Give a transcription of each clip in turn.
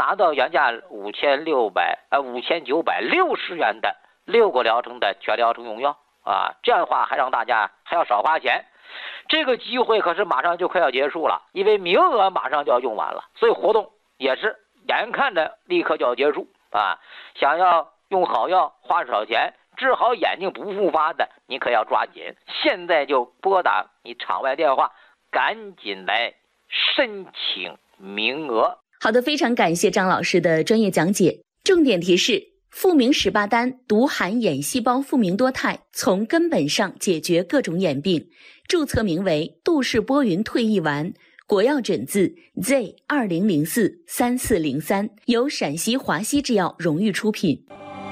拿到原价5960元的6个疗程的全疗程用药啊，这样的话还让大家还要少花钱。这个机会可是马上就快要结束了，因为名额马上就要用完了，所以活动也是眼看着立刻就要结束啊！想要用好药花少钱治好眼睛不复发的，你可要抓紧，现在就拨打你场外电话，赶紧来申请名额。 好的，非常感谢张老师的专业讲解。重点提示：复明18单独含眼细胞复明多肽，从根本上解决各种眼病。注册名为杜氏波云退役丸，国药诊字 Z20043403，由陕西华西制药荣誉出品。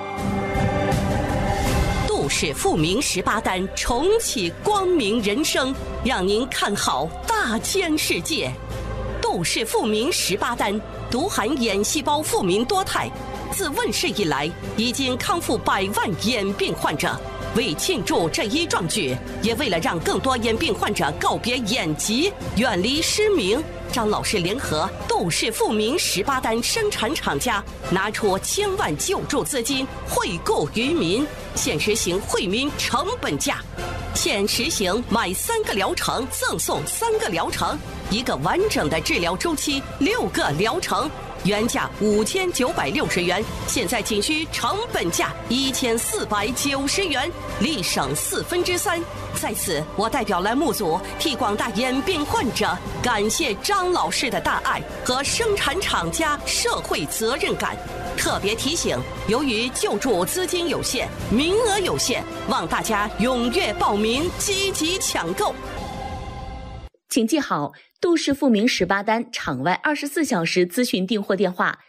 杜氏复明18单，重启光明人生，让您看好大千世界。杜氏复明18单独含眼细胞复明多肽，自问世以来已经康复100万眼病患者。为庆祝这一壮举，也为了让更多眼病患者告别眼疾，远离失明，张老师联合杜氏复明18单生产厂家，拿出1000万救助资金惠顾于民，现实行惠民成本价。现实行买3个疗程赠送3个疗程，1个完整的治疗周期，6个疗程。原价5960元，现在仅需成本价1490元，立省3/4。在此，我代表栏目组替广大眼病患者感谢张老师的大爱和生产厂家社会责任感。特别提醒，由于救助资金有限，名额有限，望大家踊跃报名，积极抢购。 请记好杜氏复明18单场外24小时咨询订货电话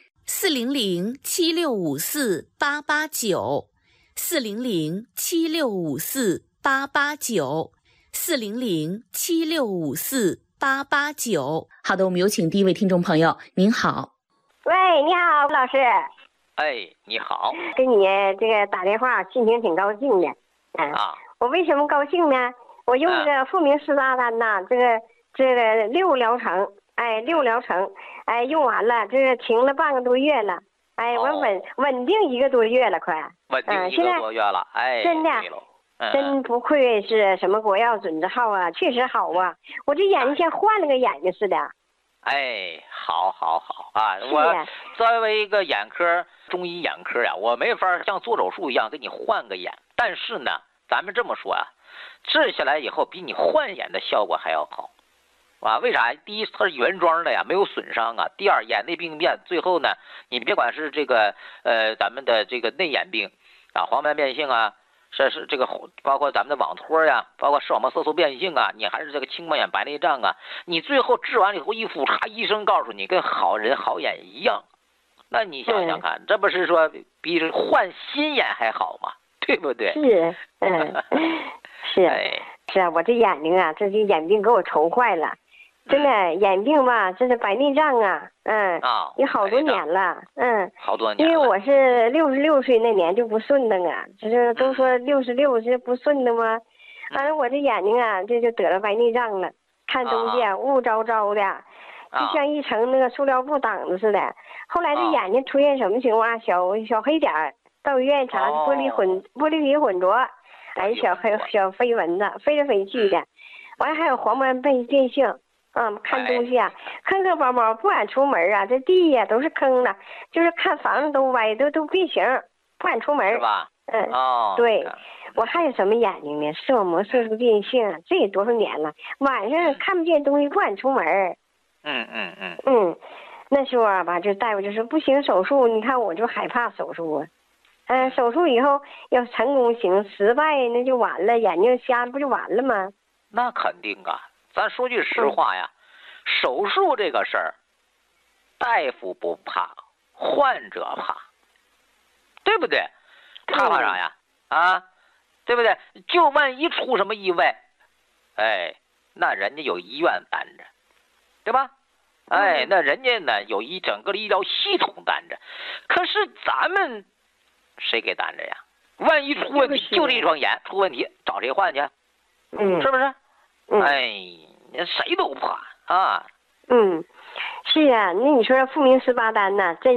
：400-7654-889，400-7654-889。好的，我们有请第一位听众朋友。您好。 喂，你好，老师。 哎，你好。 给你这个打电话，心情挺高兴的。我为什么高兴呢？我用这个复明18单呐，这个6疗程，6疗程，用完了，这个停了半个多月了，我稳定1个多月了，快。 稳定1个多月了， 真的。真不愧是什么国药准字号啊，确实好啊！我这眼睛像换了个眼睛似的。 好啊！我作为一个眼科中医眼科呀，我没法像做手术一样给你换个眼，但是呢，咱们这么说啊，治下来以后比你换眼的效果还要好，啊？为啥？第一，它是原装的呀，没有损伤啊；第二，眼内病变，最后呢，你别管是这个咱们的这个内眼病啊，黄斑变性啊。是这个，包括咱们的网脱呀，包括视网膜色素变性啊，你还是这个青光眼白内障啊，你最后治完了以后一复查，医生告诉你跟好人好眼一样，那你想想看，这不是说比换新眼还好吗？对不对？ 是，是啊，我这眼睛啊，这眼病给我愁坏了。真的眼病吧，这是白内障啊，有好多年了， 好多年了。 因为我是66岁那年就不顺当啊，这都说66是不顺的吗？完了我这眼睛啊，这就得了白内障了，看东西啊雾糟糟的，就像一层那个塑料布挡子似的。后来这眼睛出现什么情况？小黑点儿，到医院查玻璃体混浊，小飞蚊子飞来飞去的，完了还有黄斑变性。看东西啊，坑坑包包，不敢出门啊，这地呀都是坑了，就是看房子都歪，都变形，不敢出门。 是吧？ 对，我还有什么眼睛呢？视网膜色素变性，这也多少年了，晚上看不见东西，不敢出门。那时候啊吧，就大夫就说不行手术，你看我就害怕手术啊。手术以后要成功行，失败那就完了，眼睛瞎不就完了吗？ 那肯定啊。咱说句实话呀，手术这个事儿，大夫不怕，患者怕，对不对？怕啥呀？对不对？就万一出什么意外，那人家有医院担着，对吧？那人家呢有整个的医疗系统担着，可是咱们谁给担着呀？万一出问题，就这一双眼出问题，找谁换去？是不是？谁都怕啊。 是啊，那你说复明18单呢？这